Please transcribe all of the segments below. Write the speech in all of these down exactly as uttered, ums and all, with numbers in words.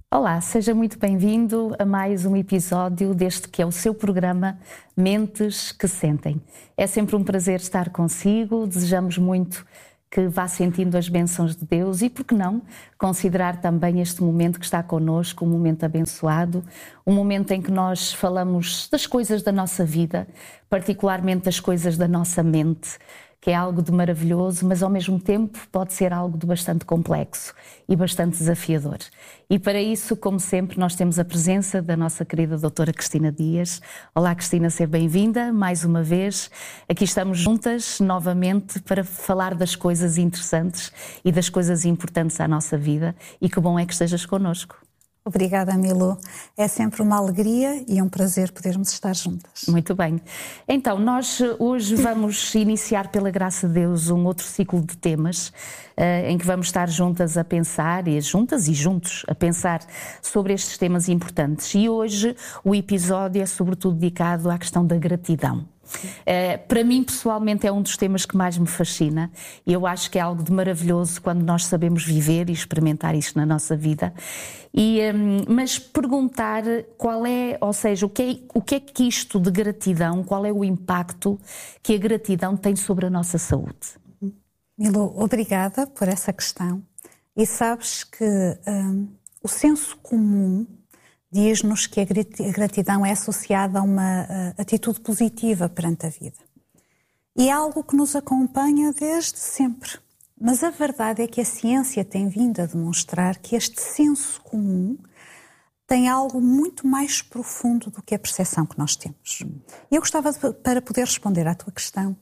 Olá, seja muito bem-vindo a mais um episódio deste que é o seu programa Mentes que Sentem. É sempre um prazer estar consigo, desejamos muito que vá sentindo as bênçãos de Deus e, por que não, considerar também este momento que está connosco, um momento abençoado, um momento em que nós falamos das coisas da nossa vida, particularmente das coisas da nossa mente, que é algo de maravilhoso, mas ao mesmo tempo pode ser algo de bastante complexo e bastante desafiador. E para isso, como sempre, nós temos a presença da nossa querida doutora Cristina Dias. Olá, Cristina, seja bem-vinda mais uma vez. Aqui estamos juntas novamente para falar das coisas interessantes e das coisas importantes à nossa vida, e que bom é que estejas connosco. Obrigada, Milu. É sempre uma alegria e um prazer podermos estar juntas. Muito bem. Então, nós hoje vamos iniciar, pela graça de Deus, um outro ciclo de temas uh, em que vamos estar juntas a pensar, e juntas e juntos a pensar sobre estes temas importantes. E hoje o episódio é sobretudo dedicado à questão da gratidão. Uh, para mim, pessoalmente, é um dos temas que mais me fascina e eu acho que é algo de maravilhoso quando nós sabemos viver e experimentar isto na nossa vida. E, um, mas perguntar qual é, ou seja, o que é, o que é que isto de gratidão, qual é o impacto que a gratidão tem sobre a nossa saúde? Milu, obrigada por essa questão. E sabes que um, o senso comum diz-nos que a gratidão é associada a uma uh, atitude positiva perante a vida. E é algo que nos acompanha desde sempre. Mas a verdade é que a ciência tem vindo a demonstrar que este senso comum tem algo muito mais profundo do que a percepção que nós temos. E eu gostava, de, para poder responder à tua questão,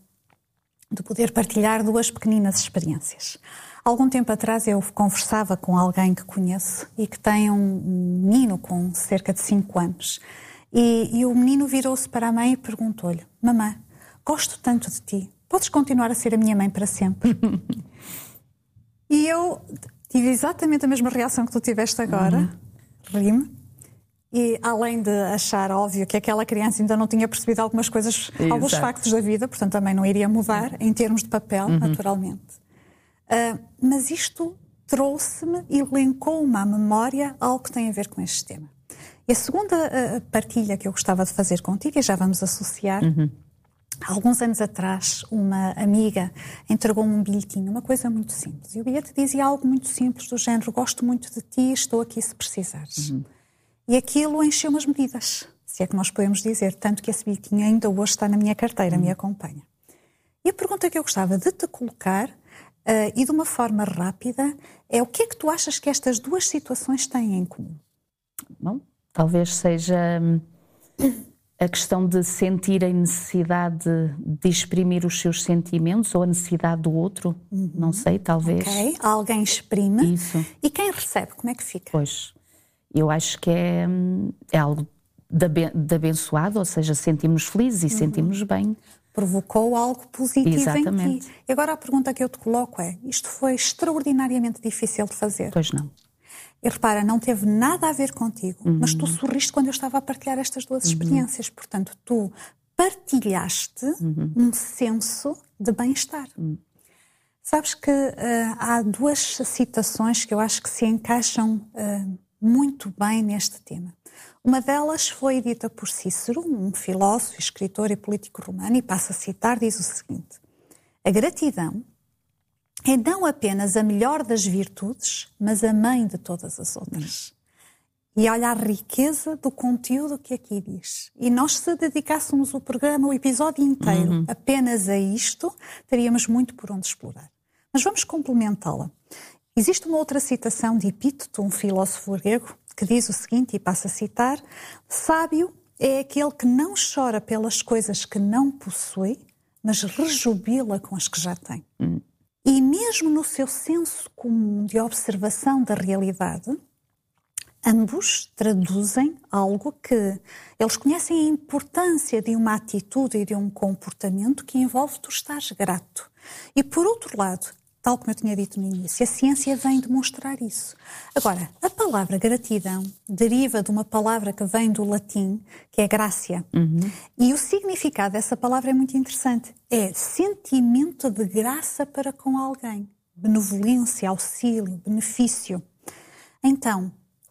de poder partilhar duas pequeninas experiências. Algum tempo atrás eu conversava com alguém que conheço e que tem um menino com cerca de cinco anos. E, e o menino virou-se para a mãe e perguntou-lhe: mamãe, gosto tanto de ti, podes continuar a ser a minha mãe para sempre? E eu tive exatamente a mesma reação que tu tiveste agora, uhum. Ri-me. E além de achar óbvio que aquela criança ainda não tinha percebido algumas coisas, Exato. alguns factos da vida, portanto também não iria mudar em termos de papel, uhum. naturalmente. Uh, mas isto trouxe-me e elencou-me à memória algo que tem a ver com este tema. E a segunda uh, partilha que eu gostava de fazer contigo, e já vamos associar, uhum. há alguns anos atrás uma amiga entregou-me um bilhetinho, uma coisa muito simples. E o bilhete dizia algo muito simples do género: gosto muito de ti, estou aqui se precisares. Uhum. E aquilo encheu-me as medidas, se é que nós podemos dizer, tanto que esse bilhetinho ainda hoje está na minha carteira, uhum. me acompanha. E a pergunta que eu gostava de te colocar, Uh, e de uma forma rápida, é: o que é que tu achas que estas duas situações têm em comum? Bom, talvez seja a questão de sentir a necessidade de exprimir os seus sentimentos ou a necessidade do outro, uhum. não sei, talvez. Ok, alguém exprime. Isso. E quem recebe, como é que fica? Pois, eu acho que é, é algo de, aben- de abençoado, ou seja, sentimos felizes e uhum. sentimos bem. Provocou algo positivo Exatamente. em ti. E agora a pergunta que eu te coloco é: isto foi extraordinariamente difícil de fazer? Pois não. E repara, não teve nada a ver contigo, uhum. mas tu sorriste quando eu estava a partilhar estas duas uhum. experiências. Portanto, tu partilhaste uhum. um senso de bem-estar. Uhum. Sabes que uh, há duas citações que eu acho que se encaixam uh, muito bem neste tema. Uma delas foi dita por Cícero, um filósofo, escritor e político romano, e passo a citar, diz o seguinte: a gratidão é não apenas a melhor das virtudes, mas a mãe de todas as outras. E olha a riqueza do conteúdo que aqui diz. E nós, se dedicássemos o programa, o episódio inteiro, uhum. apenas a isto, teríamos muito por onde explorar. Mas vamos complementá-la. Existe uma outra citação de Epíteto, um filósofo grego, que diz o seguinte, e passo a citar: sábio é aquele que não chora pelas coisas que não possui, mas rejubila com as que já tem. Hum. E mesmo no seu senso comum de observação da realidade, ambos traduzem algo que eles conhecem a importância de uma atitude e de um comportamento que envolve tu estares grato. E por outro lado, tal como eu tinha dito no início, a ciência vem demonstrar isso. Agora, a palavra gratidão deriva de uma palavra que vem do latim, que é gratia. Uhum. E o significado dessa palavra é muito interessante. É sentimento de graça para com alguém. Benevolência, auxílio, benefício. Então,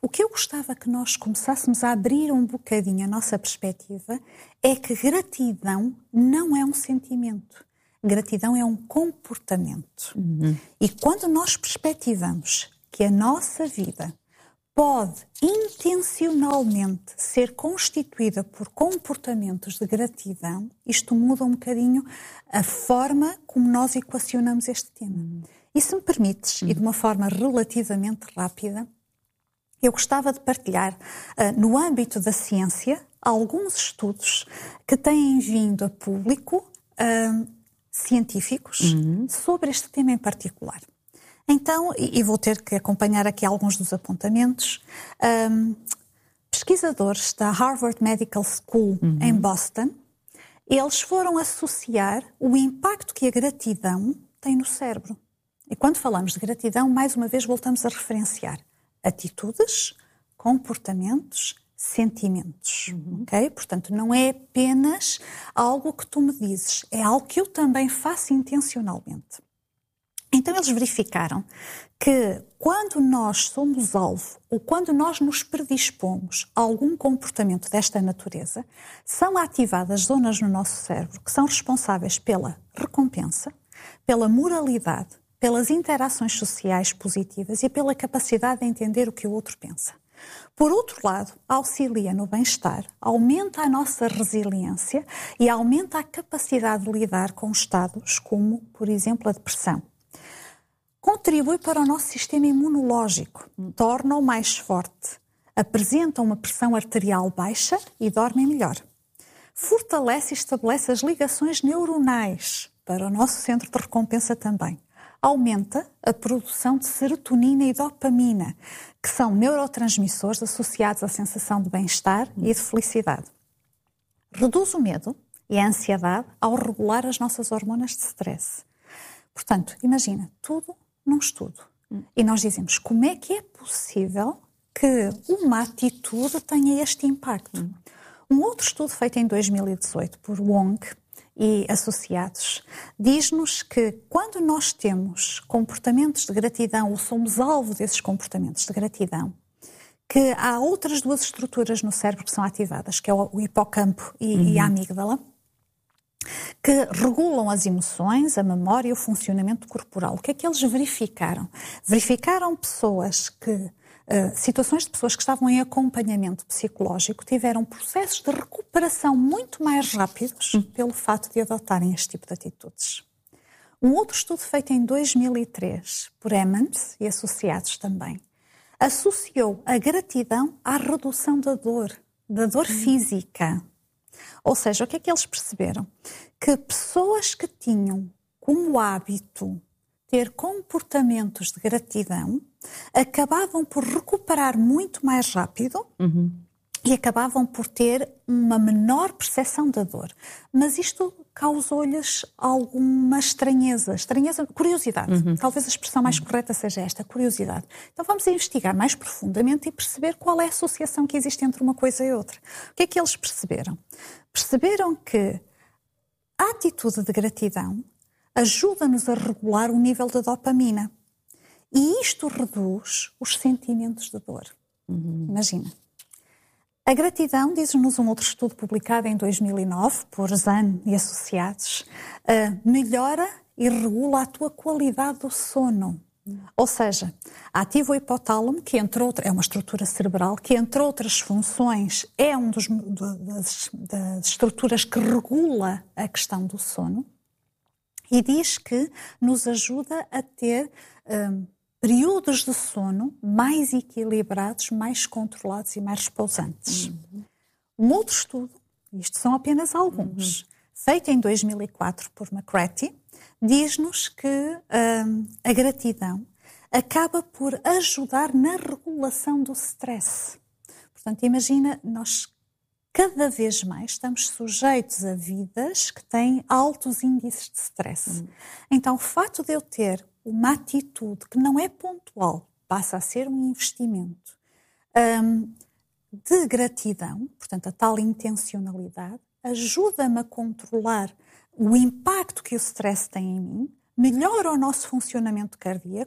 o que eu gostava que nós começássemos a abrir um bocadinho a nossa perspectiva é que gratidão não é um sentimento. Gratidão é um comportamento. Uhum. E quando nós perspectivamos que a nossa vida pode intencionalmente ser constituída por comportamentos de gratidão, isto muda um bocadinho a forma como nós equacionamos este tema. Uhum. E se me permites, uhum. e de uma forma relativamente rápida, eu gostava de partilhar, uh, no âmbito da ciência, alguns estudos que têm vindo a público, uh, científicos, uhum. sobre este tema em particular. Então, e, e vou ter que acompanhar aqui alguns dos apontamentos, um, pesquisadores da Harvard Medical School uhum. em Boston, eles foram associar o impacto que a gratidão tem no cérebro. E quando falamos de gratidão, mais uma vez voltamos a referenciar atitudes, comportamentos, sentimentos, uhum. ok? Portanto, não é apenas algo que tu me dizes, é algo que eu também faço intencionalmente. Então, eles verificaram que quando nós somos alvo ou quando nós nos predispomos a algum comportamento desta natureza, são ativadas zonas no nosso cérebro que são responsáveis pela recompensa, pela moralidade, pelas interações sociais positivas e pela capacidade de entender o que o outro pensa. Por outro lado, auxilia no bem-estar, aumenta a nossa resiliência e aumenta a capacidade de lidar com estados como, por exemplo, a depressão. Contribui para o nosso sistema imunológico, torna-o mais forte, apresenta uma pressão arterial baixa e dorme melhor. Fortalece e estabelece as ligações neuronais para o nosso centro de recompensa também. Aumenta a produção de serotonina e dopamina, que são neurotransmissores associados à sensação de bem-estar e de felicidade. Reduz o medo e a ansiedade ao regular as nossas hormonas de stress. Portanto, imagina, tudo num estudo. E nós dizemos, como é que é possível que uma atitude tenha este impacto? Um outro estudo feito em dois mil e dezoito por Wong e associados, diz-nos que quando nós temos comportamentos de gratidão ou somos alvo desses comportamentos de gratidão, que há outras duas estruturas no cérebro que são ativadas, que é o hipocampo e, uhum. e a amígdala, que regulam as emoções, a memória e o funcionamento corporal. O que é que eles verificaram? Verificaram pessoas que Uh, situações de pessoas que estavam em acompanhamento psicológico tiveram processos de recuperação muito mais rápidos pelo fato de adotarem este tipo de atitudes. Um outro estudo feito em dois mil e três por Emmons e associados também associou a gratidão à redução da dor, da dor física. Ou seja, o que é que eles perceberam? Que pessoas que tinham como hábito ter comportamentos de gratidão, acabavam por recuperar muito mais rápido uhum. e acabavam por ter uma menor percepção da dor. Mas isto causou-lhes alguma estranheza, estranheza, curiosidade. Uhum. Talvez a expressão mais correta seja esta, curiosidade. Então vamos investigar mais profundamente e perceber qual é a associação que existe entre uma coisa e outra. O que é que eles perceberam? Perceberam que a atitude de gratidão ajuda-nos a regular o nível da dopamina. E isto reduz os sentimentos de dor. Uhum. Imagina. A gratidão, diz-nos um outro estudo publicado em dois mil e nove, por Zahn e associados, uh, melhora e regula a tua qualidade do sono. Uhum. Ou seja, ativa o hipotálamo, que entre outras, é uma estrutura cerebral, que entre outras funções é uma das, das estruturas que regula a questão do sono. E diz que nos ajuda a ter um, períodos de sono mais equilibrados, mais controlados e mais repousantes. Uhum. Um outro estudo, isto são apenas alguns, uhum. feito em dois mil e quatro por McCarthy, diz-nos que um, a gratidão acaba por ajudar na regulação do stress. Portanto, imagina, nós cada vez mais estamos sujeitos a vidas que têm altos índices de stress. Uhum. Então, o fato de eu ter uma atitude que não é pontual, passa a ser um investimento um, de gratidão, portanto, a tal intencionalidade, ajuda-me a controlar o impacto que o stress tem em mim, melhora o nosso funcionamento cardíaco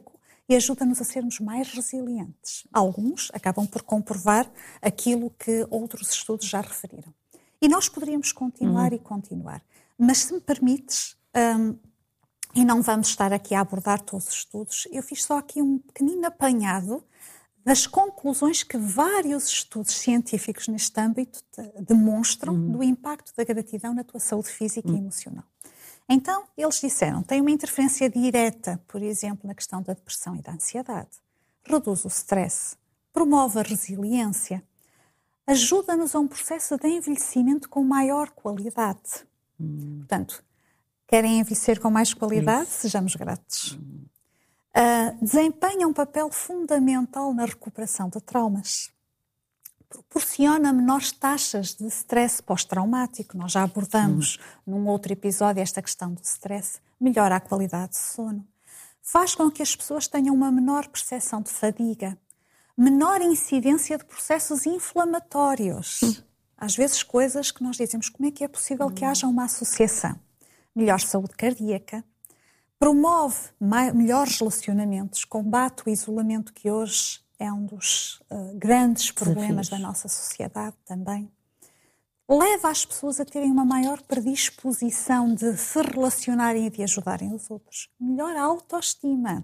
e ajuda-nos a sermos mais resilientes. Alguns acabam por comprovar aquilo que outros estudos já referiram. E nós poderíamos continuar uhum. e continuar. Mas se me permites, um, e não vamos estar aqui a abordar todos os estudos, eu fiz só aqui um pequenino apanhado das conclusões que vários estudos científicos neste âmbito demonstram uhum. do impacto da gratidão na tua saúde física uhum. e emocional. Então, eles disseram, tem uma interferência direta, por exemplo, na questão da depressão e da ansiedade, reduz o stress, promove a resiliência, ajuda-nos a um processo de envelhecimento com maior qualidade. Hum. Portanto, querem envelhecer com mais qualidade? Isso. Sejamos gratos. Hum. Uh, desempenha um papel fundamental na recuperação de traumas. Proporciona menores taxas de stress pós-traumático. Nós já abordamos hum. num outro episódio esta questão do stress. Melhora a qualidade de sono. Faz com que as pessoas tenham uma menor percepção de fadiga. Menor incidência de processos inflamatórios. Hum. Às vezes coisas que nós dizemos, como é que é possível hum. que haja uma associação? Melhor saúde cardíaca. Promove mai- melhores relacionamentos. Combate o isolamento que hoje é um dos uh, grandes problemas Desafios. da nossa sociedade também. Leva as pessoas a terem uma maior predisposição de se relacionarem e de ajudarem os outros. Melhora a autoestima.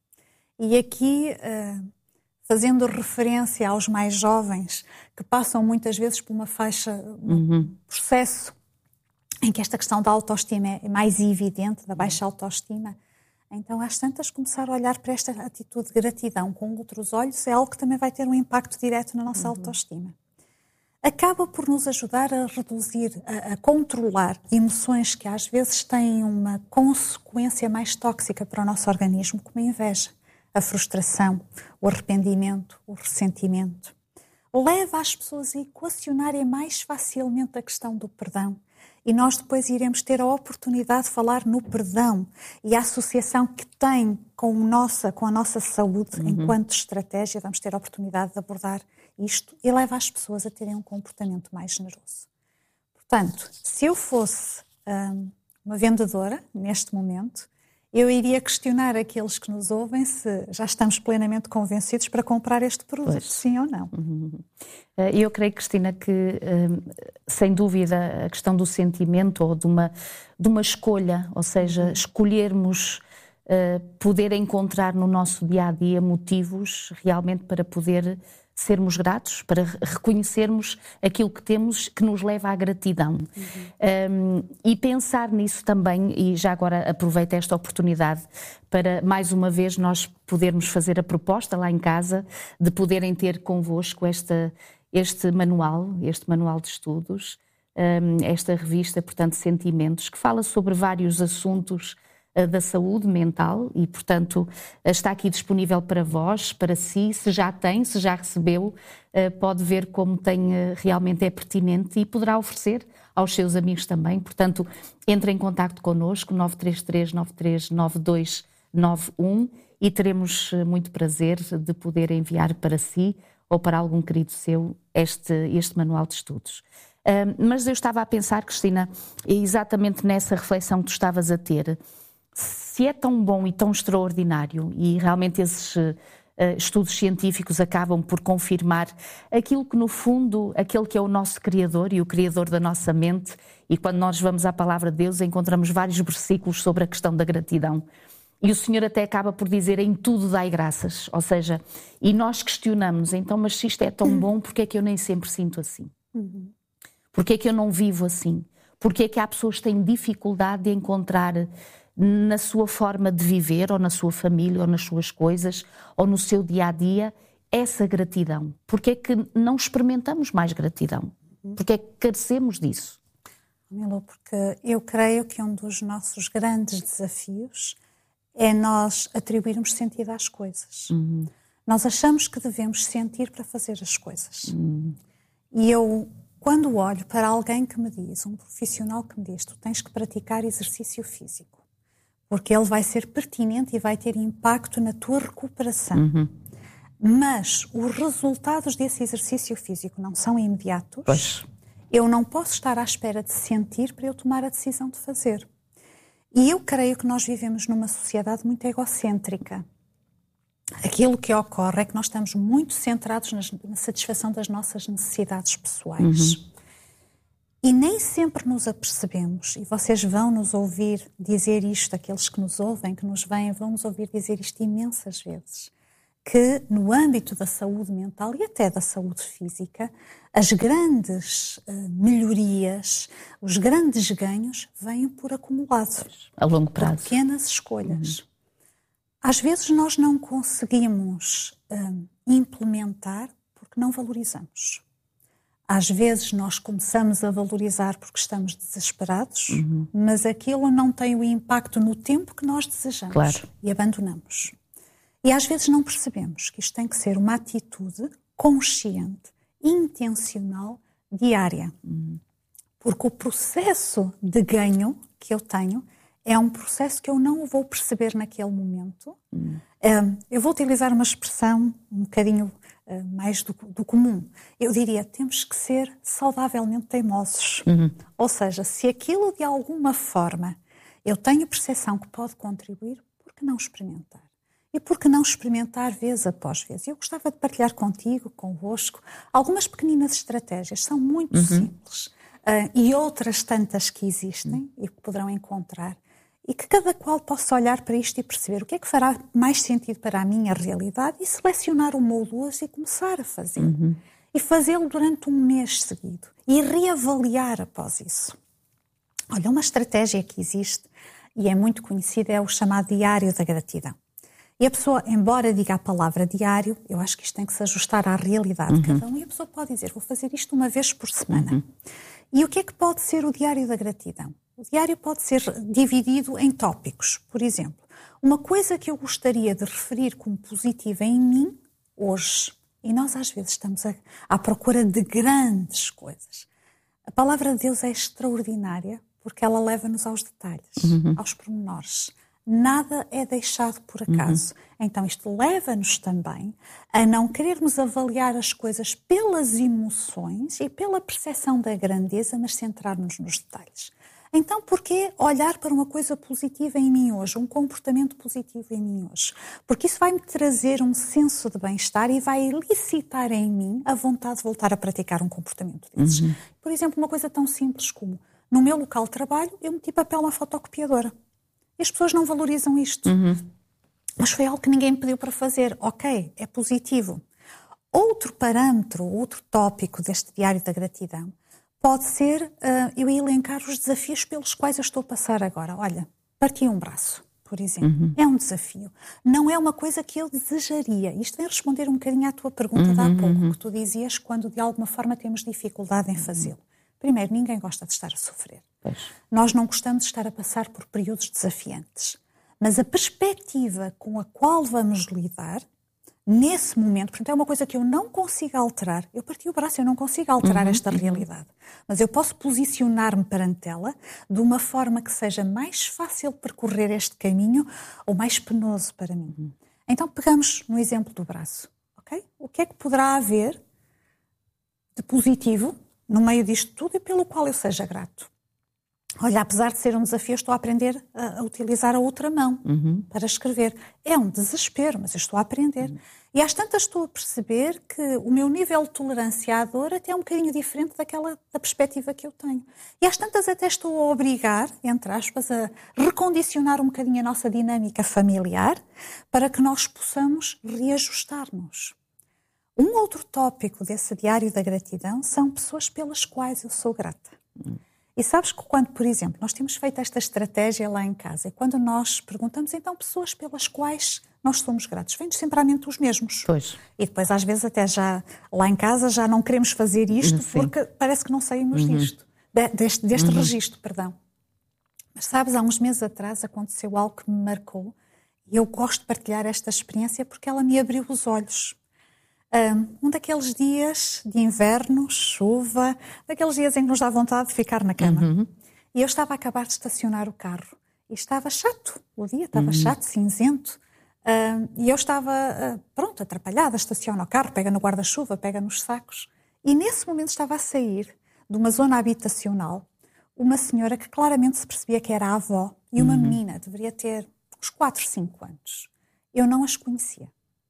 E aqui, uh, fazendo referência aos mais jovens, que passam muitas vezes por uma faixa, um uhum. processo em que esta questão da autoestima é mais evidente, da baixa autoestima. Então, às tantas, começar a olhar para esta atitude de gratidão com outros olhos é algo que também vai ter um impacto direto na nossa uhum. autoestima. Acaba por nos ajudar a reduzir, a, a controlar emoções que às vezes têm uma consequência mais tóxica para o nosso organismo, como a inveja, a frustração, o arrependimento, o ressentimento. Leva as pessoas a equacionarem mais facilmente a questão do perdão. E nós depois iremos ter a oportunidade de falar no perdão e a associação que tem com, nossa, com a nossa saúde uhum. enquanto estratégia. Vamos ter a oportunidade de abordar isto e leva as pessoas a terem um comportamento mais generoso. Portanto, se eu fosse hum, uma vendedora neste momento, eu iria questionar aqueles que nos ouvem se já estamos plenamente convencidos para comprar este produto, pois. sim ou não. Eu creio, Cristina, que sem dúvida a questão do sentimento ou de uma, de uma escolha, ou seja, escolhermos uh, poder encontrar no nosso dia-a-dia motivos realmente para poder sermos gratos, para reconhecermos aquilo que temos que nos leva à gratidão. Uhum. Um, e pensar nisso também, e já agora aproveito esta oportunidade para mais uma vez nós podermos fazer a proposta lá em casa de poderem ter convosco esta, este manual, este manual de estudos, um, esta revista, portanto, Sentimentos, que fala sobre vários assuntos da saúde mental e, portanto, está aqui disponível para vós, para si, se já tem, se já recebeu, pode ver como tem, realmente é pertinente e poderá oferecer aos seus amigos também. Portanto, entre em contacto connosco, nove três três, nove três nove dois nove um, e teremos muito prazer de poder enviar para si ou para algum querido seu este, este manual de estudos. Um, mas eu estava a pensar, Cristina, exatamente nessa reflexão que tu estavas a ter, se é tão bom e tão extraordinário, e realmente esses uh, estudos científicos acabam por confirmar aquilo que, no fundo, aquele que é o nosso Criador e o Criador da nossa mente, e quando nós vamos à Palavra de Deus encontramos vários versículos sobre a questão da gratidão. E o Senhor até acaba por dizer, em tudo dai graças, ou seja, e nós questionamos, então, mas se isto é tão bom, porque é que eu nem sempre sinto assim? Uhum. Porque é que eu não vivo assim? Porque é que há pessoas que têm dificuldade de encontrar na sua forma de viver, ou na sua família, ou nas suas coisas, ou no seu dia-a-dia, essa gratidão? Porque é que não experimentamos mais gratidão? Porque é que carecemos disso? Milu, porque eu creio que um dos nossos grandes desafios é nós atribuirmos sentido às coisas. Uhum. Nós achamos que devemos sentir para fazer as coisas. Uhum. E eu, quando olho para alguém que me diz, um profissional que me diz, tu tens que praticar exercício físico, porque ele vai ser pertinente e vai ter impacto na tua recuperação. Uhum. Mas os resultados desse exercício físico não são imediatos. Pois. Eu não posso estar à espera de sentir para eu tomar a decisão de fazer. E eu creio que nós vivemos numa sociedade muito egocêntrica. aquilo que ocorre é que nós estamos muito centrados nas, na satisfação das nossas necessidades pessoais. Uhum. E nem sempre nos apercebemos, e vocês vão nos ouvir dizer isto, aqueles que nos ouvem, que nos veem, vão nos ouvir dizer isto imensas vezes, que no âmbito da saúde mental e até da saúde física, as grandes uh, melhorias, os grandes ganhos vêm por acumulado. A longo prazo. Por pequenas escolhas. Uhum. Às vezes nós não conseguimos uh, implementar porque não valorizamos. Às vezes nós começamos a valorizar porque estamos desesperados, uhum. mas aquilo não tem o impacto no tempo que nós desejamos, claro. E abandonamos. E às vezes não percebemos que isto tem que ser uma atitude consciente, intencional, diária. Uhum. Porque o processo de ganho que eu tenho é um processo que eu não vou perceber naquele momento. Uhum. Um, eu vou utilizar uma expressão um bocadinho uh, mais do, do comum. Eu diria, temos que ser saudavelmente teimosos. Uhum. Ou seja, se aquilo de alguma forma eu tenho percepção que pode contribuir, por que não experimentar? E por que não experimentar vez após vez? Eu gostava de partilhar contigo, convosco, algumas pequeninas estratégias, são muito uhum. simples. Uh, e outras tantas que existem uhum. e que poderão encontrar. E que cada qual possa olhar para isto e perceber o que é que fará mais sentido para a minha realidade e selecionar uma ou duas e começar a fazê-lo. Uhum. E fazê-lo durante um mês seguido. E reavaliar após isso. Olha, uma estratégia que existe e é muito conhecida é o chamado diário da gratidão. E a pessoa, embora diga a palavra diário, eu acho que isto tem que se ajustar à realidade uhum. de cada um. E a pessoa pode dizer, vou fazer isto uma vez por semana. Uhum. E o que é que pode ser o diário da gratidão? O diário pode ser dividido em tópicos. Por exemplo, uma coisa que eu gostaria de referir como positiva em mim hoje. E nós às vezes estamos a, à procura de grandes coisas. A palavra de Deus é extraordinária porque ela leva-nos aos detalhes, uhum. aos pormenores. Nada é deixado por acaso. Uhum. Então isto leva-nos também a não querermos avaliar as coisas pelas emoções e pela percepção da grandeza, mas centrar-nos nos detalhes. Então, porquê olhar para uma coisa positiva em mim hoje, um comportamento positivo em mim hoje? Porque isso vai-me trazer um senso de bem-estar e vai elicitar em mim a vontade de voltar a praticar um comportamento desses. Uhum. Por exemplo, uma coisa tão simples como, no meu local de trabalho, eu meti papel na fotocopiadora. E as pessoas não valorizam isto. Uhum. Mas foi algo que ninguém me pediu para fazer. Ok, é positivo. Outro parâmetro, outro tópico deste diário da gratidão pode ser uh, eu elencar os desafios pelos quais eu estou a passar agora. Olha, parti um braço, por exemplo. Uhum. É um desafio. Não é uma coisa que eu desejaria. Isto vem responder um bocadinho à tua pergunta uhum, de há pouco, uhum. que tu dizias quando de alguma forma temos dificuldade em fazê-lo. Primeiro, ninguém gosta de estar a sofrer. Pois. Nós não gostamos de estar a passar por períodos desafiantes. Mas a perspectiva com a qual vamos lidar, nesse momento, portanto, é uma coisa que eu não consigo alterar. Eu parti o braço, eu não consigo alterar uhum, esta uhum. realidade. Mas eu posso posicionar-me perante ela de uma forma que seja mais fácil percorrer este caminho ou mais penoso para mim. Uhum. Então, pegamos no exemplo do braço. Okay? O que é que poderá haver de positivo no meio disto tudo e pelo qual eu seja grato? Olha, apesar de ser um desafio, estou a aprender a, a utilizar a outra mão uhum. para escrever. É um desespero, mas eu estou a aprender. Uhum. E às tantas estou a perceber que o meu nível de tolerância à dor até é um bocadinho diferente daquela da perspectiva que eu tenho. E às tantas até estou a obrigar, entre aspas, a recondicionar um bocadinho a nossa dinâmica familiar para que nós possamos reajustar-nos. Um outro tópico desse diário da gratidão são pessoas pelas quais eu sou grata. Uhum. E sabes que quando, por exemplo, nós temos feito esta estratégia lá em casa, e quando nós perguntamos, então, pessoas pelas quais nós somos gratos, vêm-nos sempre à mente os mesmos. Pois. E depois, às vezes, até já lá em casa, já não queremos fazer isto, Sim. porque parece que não saímos uhum. disto, de, deste, deste uhum. registro, perdão. Mas sabes, há uns meses atrás aconteceu algo que me marcou, e eu gosto de partilhar esta experiência porque ela me abriu os olhos. Um daqueles dias de inverno, chuva, daqueles dias em que nos dá vontade de ficar na cama. Uhum. E eu estava a acabar de estacionar o carro. E estava chato, o dia estava uhum. chato, cinzento. Um, e eu estava, uh, pronto, atrapalhada, estaciona o carro, pega no guarda-chuva, pega nos sacos. E nesse momento estava a sair de uma zona habitacional uma senhora que claramente se percebia que era a avó e uma uhum. menina, deveria ter uns quatro, cinco anos. Eu não as conhecia.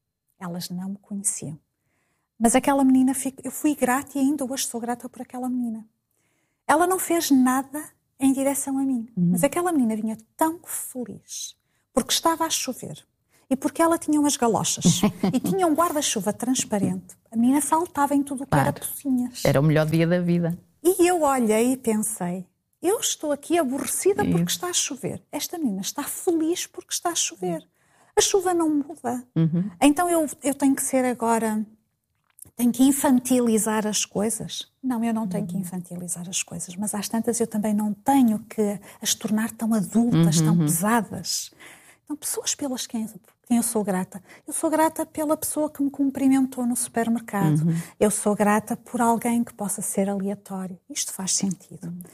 Elas não me conheciam. Mas aquela menina, eu fui grata e ainda hoje sou grata por aquela menina. Ela não fez nada em direção a mim, uhum. mas aquela menina vinha tão feliz, porque estava a chover e porque ela tinha umas galochas e tinha um guarda-chuva transparente. A menina saltava em tudo o que claro. Era pocinhas. Era o melhor dia da vida. E eu olhei e pensei, eu estou aqui aborrecida porque está a chover. Esta menina está feliz porque está a chover. A chuva não muda. Uhum. Então eu, eu tenho que ser agora... Tenho que infantilizar as coisas? Não, eu não tenho que infantilizar as coisas, mas às tantas eu também não tenho que as tornar tão adultas, uhum, tão pesadas. Então, pessoas pelas quem, quem eu sou grata. Eu sou grata pela pessoa que me cumprimentou no supermercado. Uhum. Eu sou grata por alguém que possa ser aleatório. Isto faz sentido. Uhum.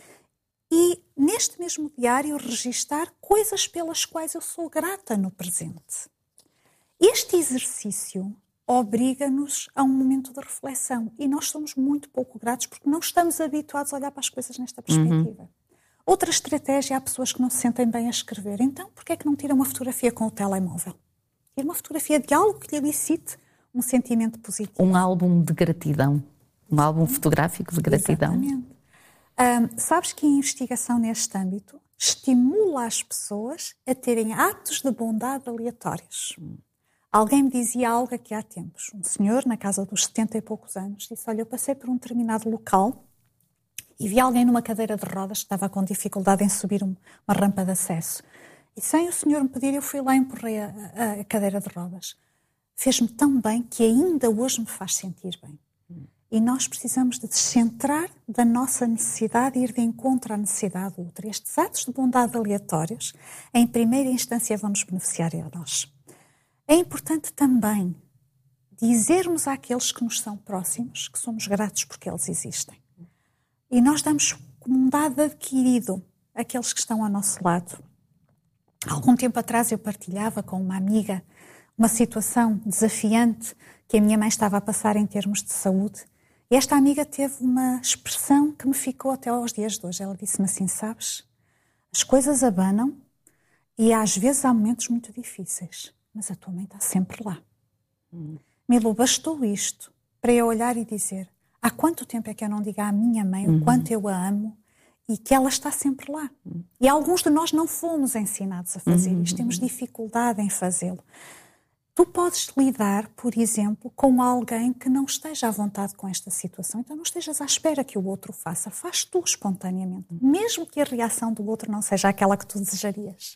E neste mesmo diário registar coisas pelas quais eu sou grata no presente. Este exercício obriga-nos a um momento de reflexão. E nós somos muito pouco gratos porque não estamos habituados a olhar para as coisas nesta perspectiva. Uhum. Outra estratégia, há pessoas que não se sentem bem a escrever. Então, porquê é que não tira uma fotografia com o telemóvel? Tira uma fotografia de algo que lhe elicite um sentimento positivo. Um álbum de gratidão. Um álbum fotográfico de gratidão. Exatamente. Um, sabes que a investigação neste âmbito estimula as pessoas a terem atos de bondade aleatórios. Alguém me dizia algo aqui há tempos. Um senhor, na casa dos setenta e poucos anos, disse, olha, eu passei por um determinado local e vi alguém numa cadeira de rodas que estava com dificuldade em subir um, uma rampa de acesso. E sem o senhor me pedir, eu fui lá e empurrei a, a, a cadeira de rodas. Fez-me tão bem que ainda hoje me faz sentir bem. E nós precisamos de descentrar da nossa necessidade e ir de encontro à necessidade do outro. Estes atos de bondade aleatórios, em primeira instância, vão nos beneficiar a nós. É importante também dizermos àqueles que nos são próximos que somos gratos porque eles existem. E nós damos como um dado adquirido àqueles que estão ao nosso lado. Há algum tempo atrás eu partilhava com uma amiga uma situação desafiante que a minha mãe estava a passar em termos de saúde. E esta amiga teve uma expressão que me ficou até aos dias de hoje. Ela disse-me assim, sabes, as coisas abanam e às vezes há momentos muito difíceis. Mas a tua mãe está sempre lá. Hum. Milu, bastou isto para eu olhar e dizer há quanto tempo é que eu não digo à minha mãe uhum. o quanto eu a amo e que ela está sempre lá. Uhum. E alguns de nós não fomos ensinados a fazer uhum. isto, temos dificuldade em fazê-lo. Tu podes lidar, por exemplo, com alguém que não esteja à vontade com esta situação, então não estejas à espera que o outro faça, faz tu espontaneamente, uhum. mesmo que a reação do outro não seja aquela que tu desejarias.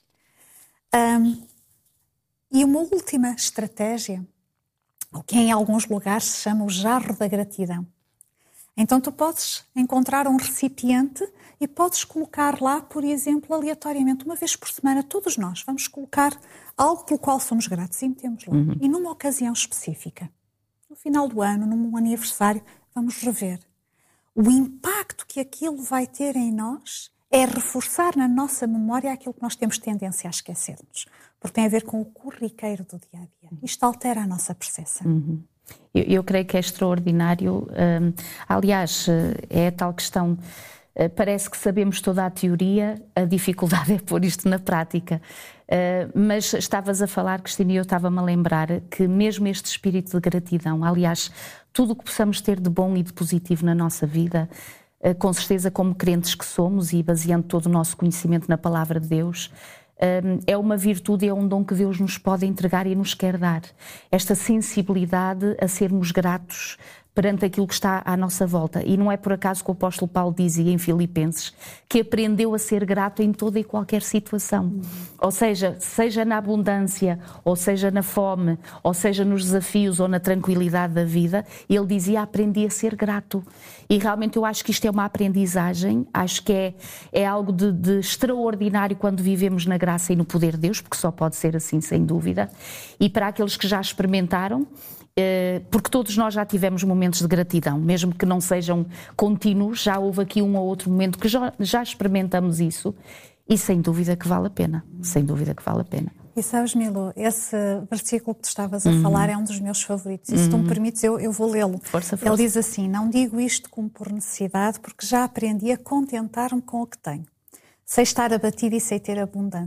Um, E uma última estratégia, o que em alguns lugares se chama o jarro da gratidão. Então tu podes encontrar um recipiente e podes colocar lá, por exemplo, aleatoriamente, uma vez por semana, todos nós vamos colocar algo pelo qual somos gratos e metemos lá. Uhum. E numa ocasião específica, no final do ano, num aniversário, vamos rever. O impacto que aquilo vai ter em nós é reforçar na nossa memória aquilo que nós temos tendência a esquecermos. Porque tem a ver com o corriqueiro do dia-a-dia. Isto altera a nossa percepção. Uhum. Eu, eu creio que é extraordinário. Um, aliás, é a tal questão, uh, parece que sabemos toda a teoria, a dificuldade é pôr isto na prática. Uh, mas estavas a falar, Cristina, e eu estava-me a lembrar que mesmo este espírito de gratidão, aliás, tudo o que possamos ter de bom e de positivo na nossa vida, com certeza como crentes que somos e baseando todo o nosso conhecimento na palavra de Deus, é uma virtude, é um dom que Deus nos pode entregar e nos quer dar. Esta sensibilidade a sermos gratos perante aquilo que está à nossa volta. E não é por acaso que o apóstolo Paulo dizia em Filipenses que aprendeu a ser grato em toda e qualquer situação. Uhum. Ou seja, seja na abundância, ou seja na fome, ou seja nos desafios ou na tranquilidade da vida, ele dizia, aprendi a ser grato. E realmente eu acho que isto é uma aprendizagem, acho que é, é algo de, de extraordinário quando vivemos na graça e no poder de Deus, porque só pode ser assim, sem dúvida. E para aqueles que já experimentaram, porque todos nós já tivemos momentos de gratidão, mesmo que não sejam contínuos, já houve aqui um ou outro momento que já, já experimentamos isso e sem dúvida que vale a pena, sem dúvida que vale a pena. E sabes, Milu, esse versículo que tu estavas a uhum. falar é um dos meus favoritos e se tu me permites eu, eu vou lê-lo. Força, força. Ele diz assim, não digo isto como por necessidade porque já aprendi a contentar-me com o que tenho. Sei estar abatido e sei ter abundância.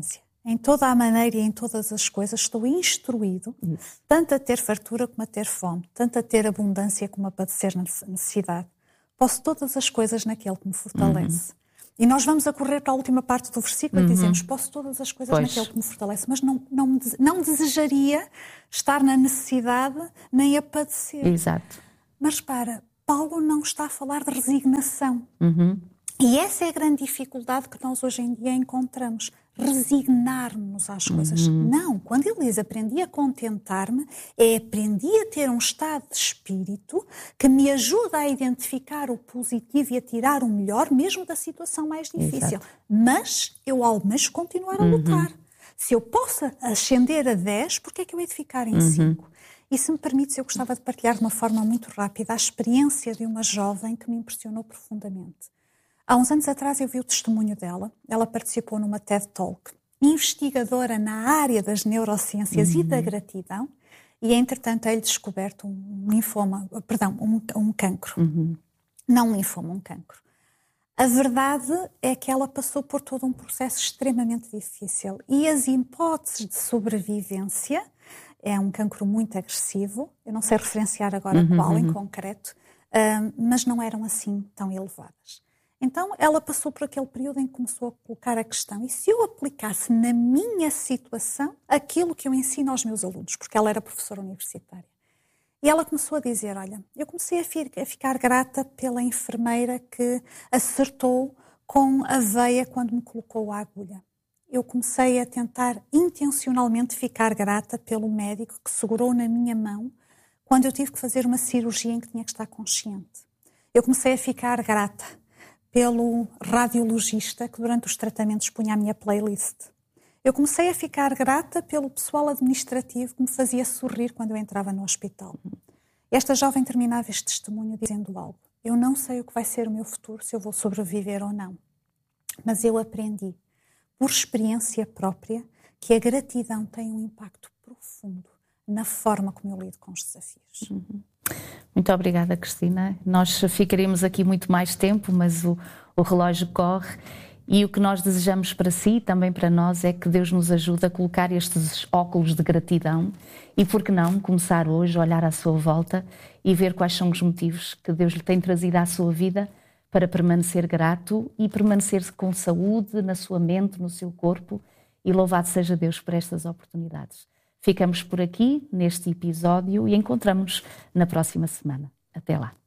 em toda a maneira e em todas as coisas, estou instruído, Isso. tanto a ter fartura como a ter fome, tanto a ter abundância como a padecer necessidade. Posso todas as coisas naquele que me fortalece. Uhum. E nós vamos a correr para a última parte do versículo uhum. e dizemos, posso todas as coisas pois. naquele que me fortalece, mas não, não, não desejaria estar na necessidade nem a padecer. Exato. Mas para, Paulo não está a falar de resignação. Uhum. E essa é a grande dificuldade que nós hoje em dia encontramos. Resignar-nos às coisas. Uhum. Não, quando ele diz aprendi a contentar-me, é aprendi a ter um estado de espírito que me ajuda a identificar o positivo e a tirar o melhor, mesmo da situação mais difícil. Exato. Mas eu almejo continuar a lutar. Uhum. Se eu posso ascender a dez, porque é que eu hei de ficar em cinco? Uhum. E se me permites, eu gostava de partilhar de uma forma muito rápida a experiência de uma jovem que me impressionou profundamente. Há uns anos atrás eu vi o testemunho dela. Ela participou numa TED Talk, investigadora na área das neurociências uhum. e da gratidão, e entretanto é-lhe descoberto um linfoma, perdão, um, um cancro. Uhum. Não um linfoma, um cancro. A verdade é que ela passou por todo um processo extremamente difícil e as hipóteses de sobrevivência, é um cancro muito agressivo, eu não sei referenciar agora uhum, qual uhum. em concreto, uh, mas não eram assim tão elevadas. Então, ela passou por aquele período em que começou a colocar a questão, e se eu aplicasse na minha situação aquilo que eu ensino aos meus alunos, porque ela era professora universitária. E ela começou a dizer, olha, eu comecei a, fi- a ficar grata pela enfermeira que acertou com a veia quando me colocou a agulha. Eu comecei a tentar intencionalmente ficar grata pelo médico que segurou na minha mão quando eu tive que fazer uma cirurgia em que tinha que estar consciente. Eu comecei a ficar grata pelo radiologista que durante os tratamentos punha a minha playlist. Eu comecei a ficar grata pelo pessoal administrativo que me fazia sorrir quando eu entrava no hospital. Esta jovem terminava este testemunho dizendo algo. Eu não sei o que vai ser o meu futuro, se eu vou sobreviver ou não. Mas eu aprendi, por experiência própria, que a gratidão tem um impacto profundo na forma como eu lido com os desafios. Uhum. Muito obrigada, Cristina. Nós ficaremos aqui muito mais tempo, mas o, o relógio corre e o que nós desejamos para si e também para nós é que Deus nos ajude a colocar estes óculos de gratidão e, por que não, começar hoje a olhar à sua volta e ver quais são os motivos que Deus lhe tem trazido à sua vida para permanecer grato e permanecer com saúde na sua mente, no seu corpo, e louvado seja Deus por estas oportunidades. Ficamos por aqui neste episódio e encontramos-nos na próxima semana. Até lá.